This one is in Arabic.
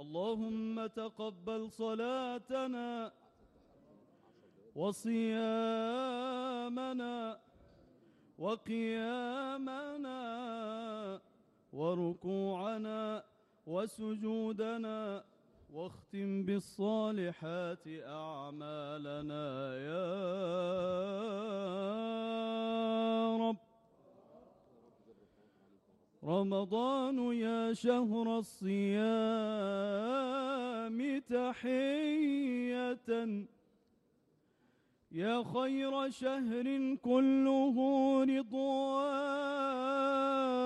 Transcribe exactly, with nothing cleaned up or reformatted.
اللهم تقبل صلاتنا وصيامنا وقيامنا وركوعنا وسجودنا، واختم بالصالحات أعمالنا يا رب. رمضان يا شهر الصيام تحية، يا خير شهر كله رضوان